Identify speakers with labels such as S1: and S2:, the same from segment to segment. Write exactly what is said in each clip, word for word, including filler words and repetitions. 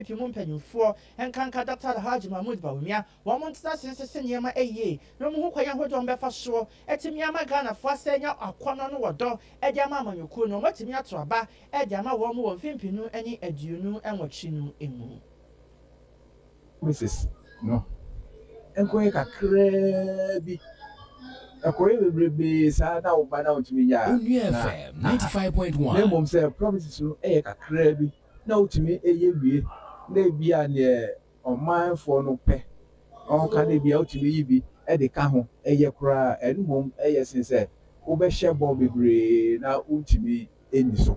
S1: Pimum Penufo, and Kanka Doctor Haji Mahmoud Baumia, one month since the Niama a ye, no more Kwaya Hodon Befa Shaw, Etimiama Gana for Senya, a corner no door, Ediama Manukuno, Matimia to Aba, Ediama Womu, Vimpinu, any Edunu, and Wachinu Emu.
S2: Missus No, and Quaka Crabby. A quaver be sad out by now to me, ya.
S3: ninety-five point one.
S2: Name say promises to a crabby. No to me, a year. They be a near on mine for no pay. Or can they be out to me be at the cajon, a year cry, and mum, a yes, and said, Obershare Bobby Gray, now ultimate any so.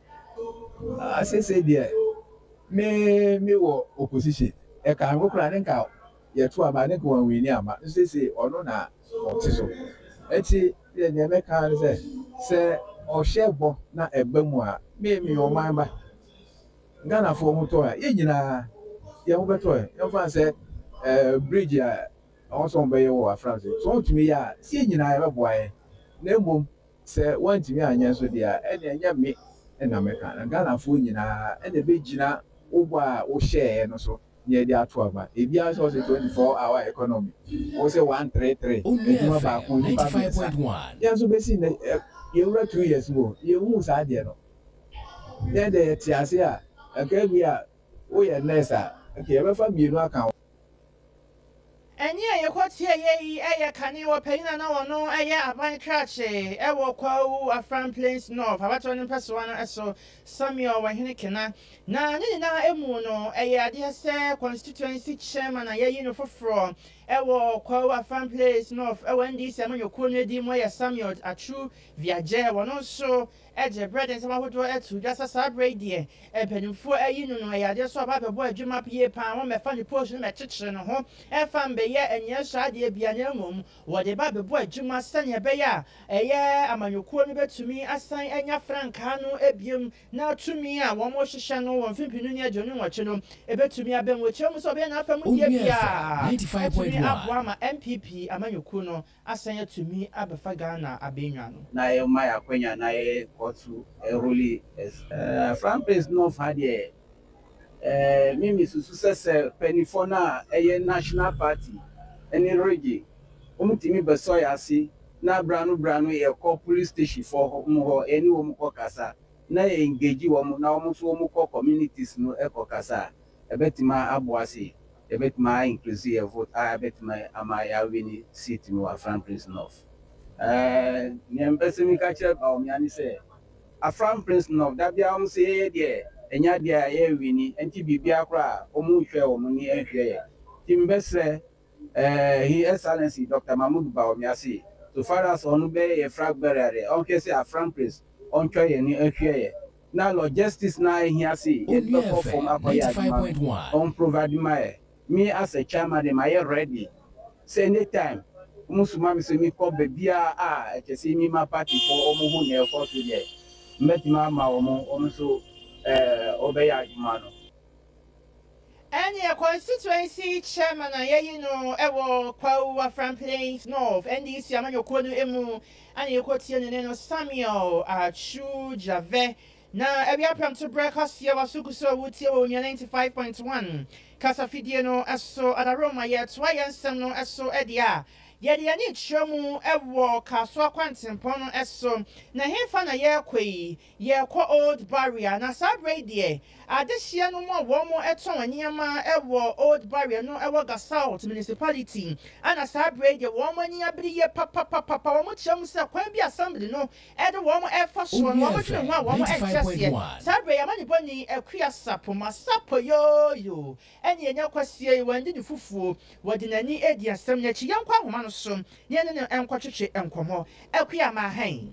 S2: I say, say, dear, me, me, war opposition. A can go crying out. Yet, two about the one we near, but say, say, or no, now, or so. Eti the name can say, say, or share bo na a bemwa, me, me, or my ba. Ghana for motor, Yina, young better, your fan said, eh, bridge, also by your Francis. So to me, ya, seeing I have a boy. Name say, one to me, and yes, with dear, and then me, and American, and Ghana for Yina, and the big Gina, over or share, and also. Near the twelve, if you also twenty-four hour economy, also one three three,
S3: ninety-five point one.
S2: Yes, so basically, you were two years ago, you who's idea. Then the Tiasia, okay, we are, we are Nessa, okay, ever from you account.
S1: And yeah, you quite here, ye, a canny or pain and no, no, a ya, a vine cratch, a walk, a Fran Plains North, about one person, I saw Samuel Wahinikina. Now, Nina Emuno, a ya, dear sir, constituency chairman, a year, you know, for fraud. I will call a fan place north. I went this among your corner, Dimoya Samuel, a true via jail, one also at the bread and some who do it to just a celebrate dear. A penny for a you know, I just saw a boy, Jim up here, pound, my funny portion, my kitchen, home, and fan bay, and yes, I dear be an elmum, what the baby boy, Jim must send your bayer. A year among your corner to me, I sign and your frank cano, ebium. Now to me, I want more channel, one film, Pinunia, John, watching them, a bit to me, I've been with you, so be enough from
S3: ninety-five point one.
S1: Abwama M P P amanyokuno asanya to me abefa Ghana abenwa no
S4: na ye maya kwenya na ye kotu eroli eh Fran Plains North had ye eh mimi susu sese penifona eye national party eni regi omutimi beso ya si na branu branu ye call police station for ho eni wo mko kasa na ye engage wo mu na wo so wo mko communities no e kasa ebetima aboase ebet my inclusive vote I bet my amaya winning seat in our Fran Plains North. Uh Nyembesimi kache ba omiani say a Fran Plains North that be am say there enya there ye winning enti bibia kra omu hwe omu ni ehwe timbese eh His Excellency Doctor Mahmoud Baomiasi so far as onu be ye flag bearer on ke say a Fran Plains on twa ye ni ehwe na law justice na here say ye be perform akoya on provide my me as a chairman am I ready say anytime musuma me say me call baby ah e say me my party for omo hu ne for to there metima ma omo omo so eh obeya adwuma no
S1: any a constituency chairman aye you know ewo kwa Fran Plains North N D C amanyokuno emu and you quote no Samuel Achu Jave. Now, every appearance to breakfast here was so would you ninety-five point one. Casa Fidiano, as so at a Roma yet, why and some no as so edia. Yet, the need show mu a walk, a so quantum pono as so. Na he fan a year quay, ye qua old barrier, na sab radie. A this year no more one more at some near my ever old barrier, no ever gasalt municipality. And a sab radio, one money a be a papa papa, papa, much young sir, can be assembly, no, and the one more effort, one more than one more excess yet. Sabre, a money bunny, a queer sapo, my sapo yo yo. And ye no question when did you fufu, what in any idea, some net young quaman. So, yen and quache and como, Elquia my hain.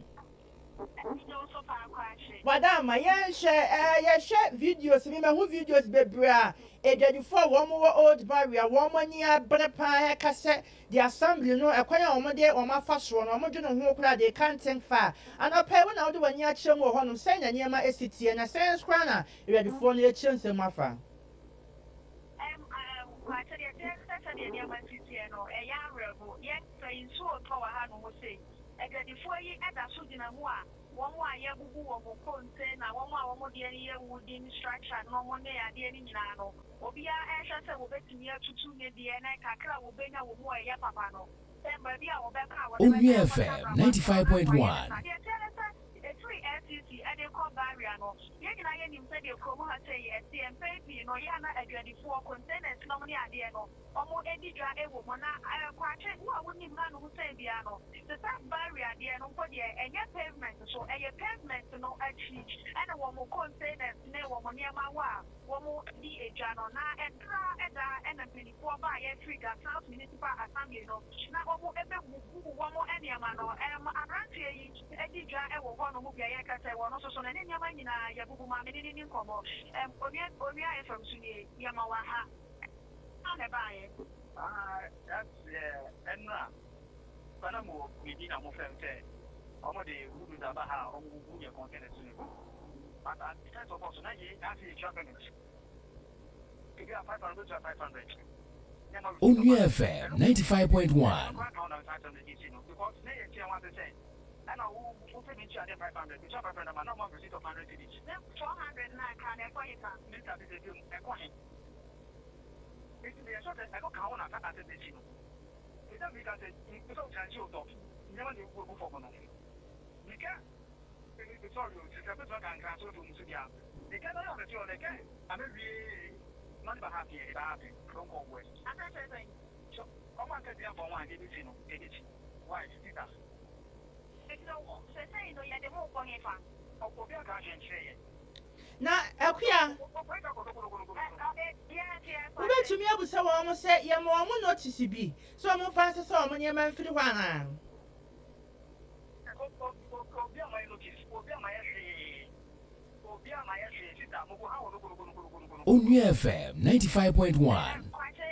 S1: Madame, my young share, I share videos, remember who videos be bra, a daddy for one more old barrier, one more near Brapa cassette, the assembly no acquire on my day or my first one, or more than who they can't think far. And I'll pay one out when you're chum or one saying near my city and a sense crana, you had the phone your chance in my farm.
S5: again before you at a sudden one more year who will contain a one more year would instruction no one day at the end nano. Obia Asha will bet me to two maybe and I can will be now more yapapano. Then maybe I will back out.
S3: O N U F M ninety-five point one.
S5: Free F C C and they call barrier. Yet I am said you come and say, yes, and baby, no, Yana at twenty-four containers, no money at the end. Almost any dry a woman, I acquired what would you man who say piano. The same barrier, the end of the year, and your pavement, so a pavement to no achieve, and a woman containers, no woman near my wife, one more be a journal now, and and a twenty-four by a three gas house municipal assembly. Now, one more ever one more any man or around here, any dry a woman. I say, one also on any man in a Yabuma in Como, and Oria from Suni, Yamawaha. I'll buy it.
S6: Ah, that's Enra. Panamo, we did a movement. Already, who do the Baha, who you contain it. But at the time of us, I see Japanese. If you have five hundred to five hundred.
S3: O N U F M ninety-five point one.
S6: Because they want to say. And I will put in charge of five hundred. We have a friend of mine, no more receipt of one hundred each.
S5: four hundred nine can I buy it?
S6: Mister This is a coin. It's the sort of I don't count on that at the chin. It's not because it's so gentle dog. Never do go for one. You can't. It's all you. It's a bit of a cancel to Musuya. They can't have a few of the game. I'm really not happy. Happy. Don't go away.
S5: I'm not saying.
S6: So, come on, get there for one. Did you know? Did it? Why did that?
S1: Na akuya Ube to me abu sa wa mo say ye mo mo notice bi so mo fa se so mo nye man firi hwa na
S3: O N U F M ninety-five point one.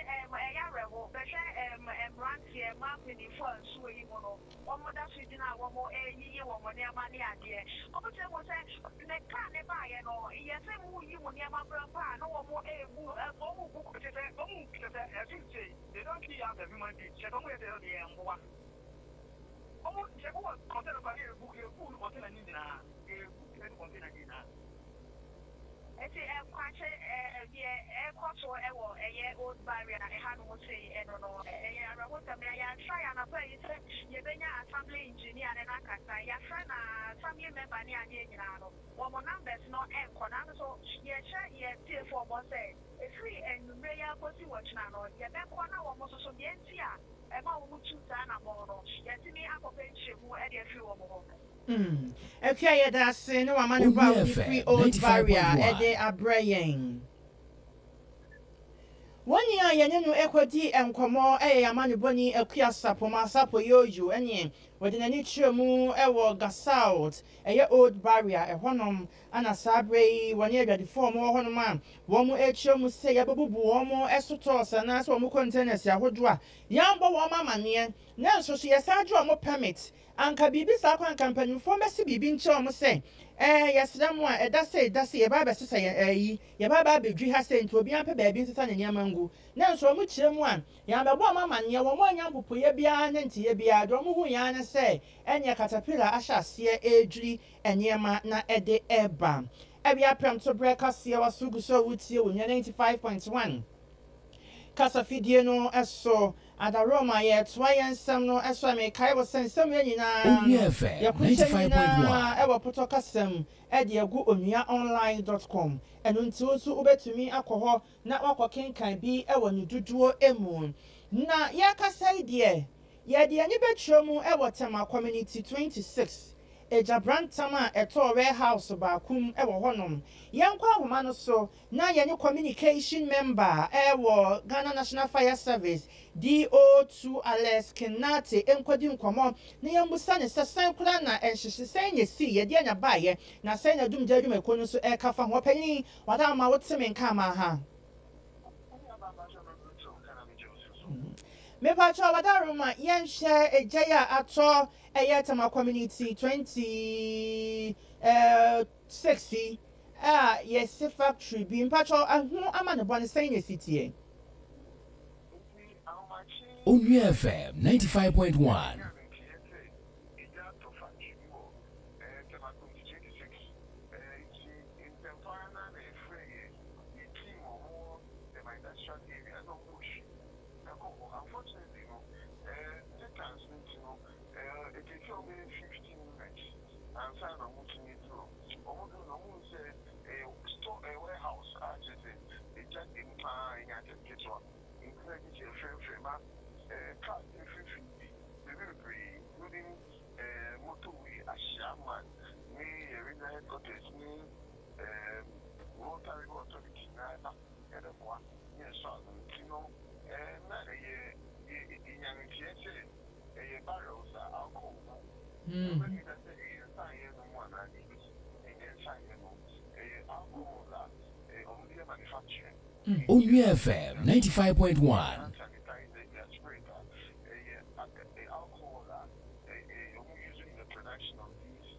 S5: It's a quite a year, a quarter or a year old barrier. I had no say, and no, I want to try and apply it. You've been an assembly engineer and I can say, your friend, some year member near the one more numbers not anchor. So, yes, yes, still for one say, a free and rare pussy watch now. You're back one hour almost so the N C R. I'm all two time more. Yes, me, I'm a pension who had a few more.
S1: Hmm. Okay, that's no man about the free old barrier e dey abrayen. One year ye no equity enkomo e yamane boni akua sapo ma sapo yoyo enye wode nani twemu e wo Gasouth e ye old barrier e honom ana sabre woni adwade form wo honom a wo mu etwemu se ye bebubu wo mu esoto sana so wo mu containers ahodo a yambo wo mamane na nso so ye sadwo wo permit anka bibi sa kwa campaign fo mesi bibi nche omo se eh yesra mu a eda se eda se ye ba be sesa ye yi ye ba ba bedwi ha se nti obi ampe ba bi sesa ne nyama ngu na nso omo kire mu a ya be bo mama ne wo mo anya popo ye bia ne nti ye bia do mo hu ya na se enye caterpillar ahya se edwiri enyema na ede eba ebia prem to breaker se wasugu so wutie wo ninety-five point one kasa fidie no eso adaroma ye twayen sam no eso me kai wo sensem nyina
S3: O N U F M ninety-five point one
S1: e wo poto kasam e de agu onua online dot com enu nti osu obetumi akoho na wakokenkan bi e wo nududuo emu na ya kasa ide ye de ani betwemu e wo tema community twenty-six Eja Brantama eto warehouse ba kum e wo honom yenkwa ahoma no so na ye ne communication member e wo Ghana National Fire Service D O two Alex Kenate enkwadi nkomo na yembusa ne sesan kura na enhyehye sen ye si ye de anya baaye na sen na dum jadwum ekono so e kafa ho pani wada ma woteme nka ma ha me pa cho wada roma yen share ejaya ato Eyatama community twenty uh sixty ah yes factory bi mpacho ahu ama ne bone sen city
S3: O N U F M ninety-five point one
S6: show me fifteen minutes and sign a moving it through. Almost no one say a store, a warehouse, actually, a jack in pine at the kitchen, including a frame frame, a car in fifty, delivery, including a motorway, a shaman, me, a regular headquarters, me, Rotary Authority, and a one, yes, you know, and a barrels are alcohol. When you say a sign one and a sign alcohol that only manufacturing.
S3: O N U F M ninety-five point one.
S6: Alcohol that using the production of these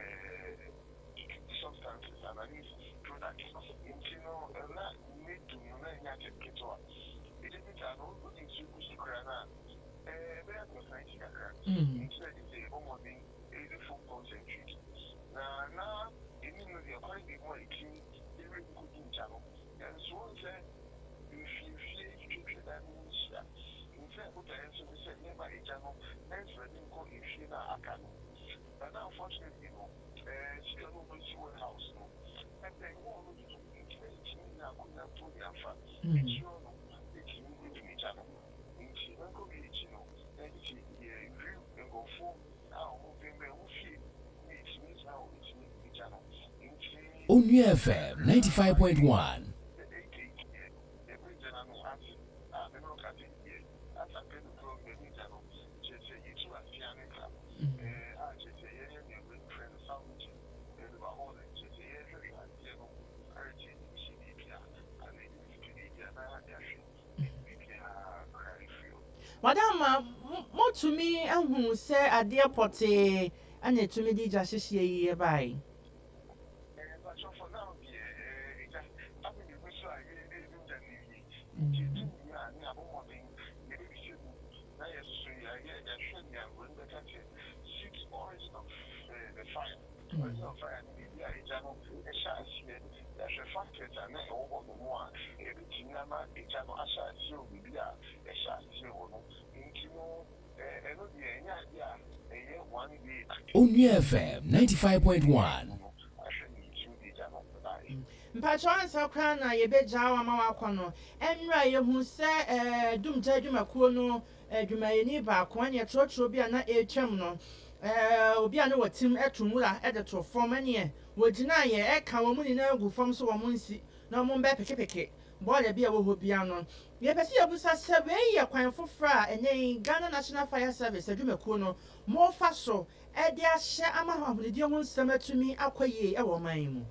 S6: substances and these products. You know, a lot need to know that it gets one. It isn't an old thing to instead it's a almost eighty-four concentrate. Now, now, in the quite big one, it's very good in channel. And so, if you feel that means that, in fact, what I answer is that never a channel, that's where they go if you know, I can. But unfortunately, you know, she can open your house, no. And they won't do it. It's not going to put your fat. It's your it's in the channel. It's not going to be, you know.
S3: O N U F M ninety-five point one.
S1: Madam, what to me and who say a dear potty and it to me did just year by.
S3: O N U F M ninety-five point one.
S1: Mpatron Sakrana, ye be jawa mawakono. Enra ye hu se eh dum jadwuma kuo no adwumayeni ba ko anya trotro bia na etwam no. Eh obi ane watim etumura e de to form ane wogina ye e ka wo mu ni na gu form so wo mu nsi na mo mbe peke peke bole bia wo ho bia no ye pese ye busa se we ye kwan fofra enye Ghana National Fire Service adwuma kuo no mo fa so e de ahye ama hwahudie ho nsem atumi akoye e wo man mu.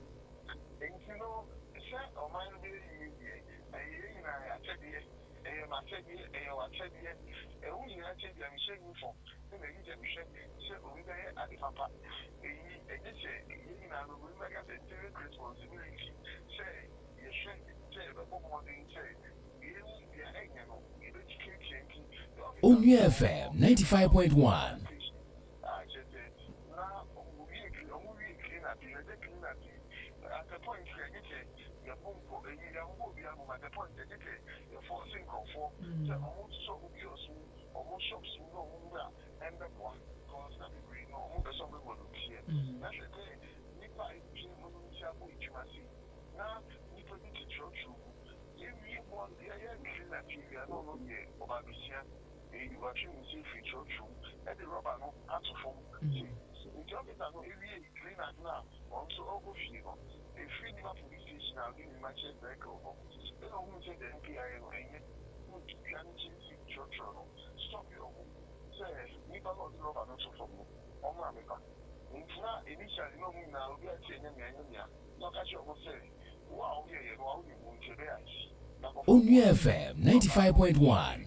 S3: O N U F M ninety-five point one. O N U F M ninety-five point one.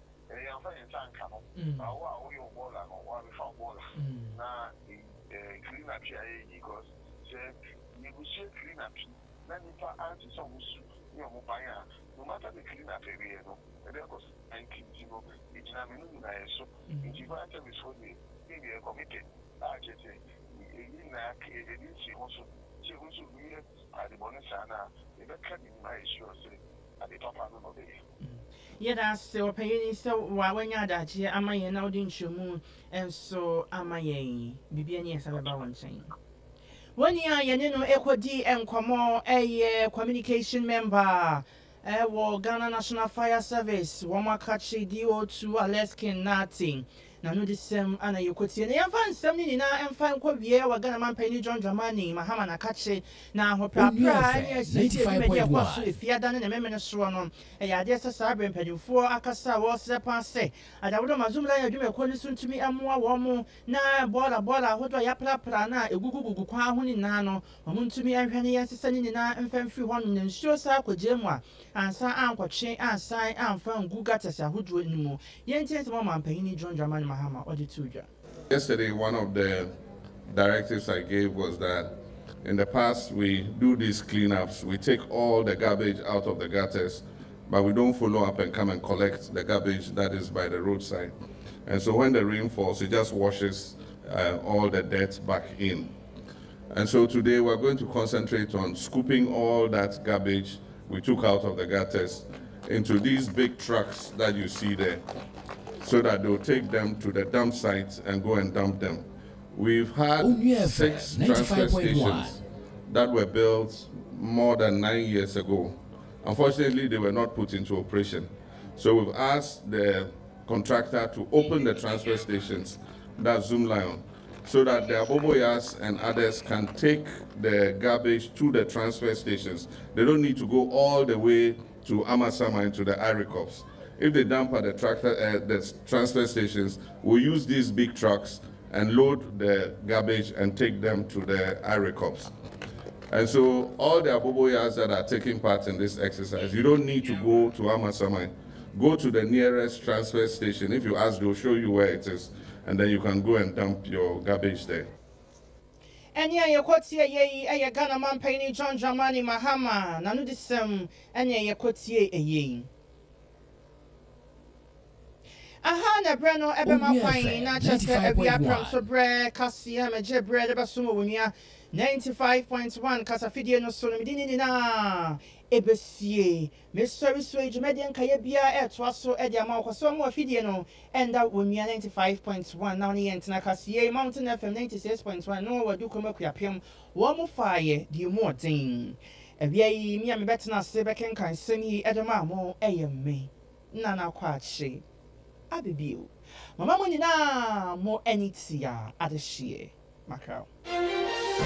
S6: No matter the clean up area, no, and there was nineteen, you know, it's not a new guy. So, if you want to be for me, maybe a committed, I just say, in that case, she also, she also be at the bonus, and the cut in my issue, at the top of the day.
S1: Yɛda ase ɔpanyin sɛ wa wanya adagye ama yɛn na wode nkyɛmu nso ama yɛn biribi ani ɛsɛ bɛba wɔ nkyɛn. Wɔn a yɛne no ɛkɔdi nkɔmmɔ ɛyɛ communication member ɛwɔ Ghana National Fire Service wɔn akakye D O two Aleskin Nati. Na no disem ana yokotie na yɛmfa nsɛm ne nyinaa ɛmfa nkɔ wie wɔ Ghana Mampani John Dramani Mahama na kache na hoprapra ne asiesie bi me kɔ so efiada ne memene soɔ no ɛyɛ ade sɛ saa bre mpanimfoɔ akasa wɔ sɛ pa sɛ adawodo mazum la yɛdwuma kɔ ne so ntumi ɛmoa wɔ mo na bola bola hodo ya prapra na egugugugu kwa ho ne nyinaa no ɔmo ntumi ɛhwɛ ne yɛnsesa ne nyinaa ɛmfa mfi hɔ no ne nsuo saa kɔgye mu a ansa ankɔtwe ansan amfa ngu gatase ahodoɔ no mu yɛntie sɛ Mampani John Dramani Mahama.
S7: Yesterday, one of the directives I gave was that in the past we do these cleanups, we take all the garbage out of the gutters, but we don't follow up and come and collect the garbage that is by the roadside. And so when the rain falls, it just washes uh, all the dirt back in. And so today we're going to concentrate on scooping all that garbage we took out of the gutters into these big trucks that you see there, so that they'll take them to the dump sites and go and dump them. We've had six transfer stations that were built more than nine years ago. Unfortunately, they were not put into operation. So we've asked the contractor to open the transfer stations, that's Zoom Lion, so that the Aboboyas and others can take the garbage to the transfer stations. They don't need to go all the way to Amasama and to the Iricops. If they dump at the tractor, uh, the transfer stations, we'll use these big trucks and load the garbage and take them to the Iricops. And so all the Aboboyas that are taking part in this exercise, you don't need to go to Amasamai. Go to the nearest transfer station. If you ask, they'll show you where it is, and then you can go and dump your garbage there.
S1: And yeah, you quote here, yeah, Ghana Mampani John Dramani Mahama, nanu disem, and yeah, you quote here, yeah. Aha na brano ebe makwai na chese ebia pram so bre kasia meje bre de basumo wumia ninety-five point one kasa fidie no so no medini ni na ebesie me sorry so ejumede nkaye bia eto so e dia ma kwaso mo fidie no enda wumia ninety-five point one na oni yentina kasia Mountain F M ninety-six point one no wadu komaku apem wo mo faaye di mo den ebia yi mi a me betena se bekenkan semi edoma mo eyemme na na kwache Abibio. Mama Munina mo enitia adeshie. Macau.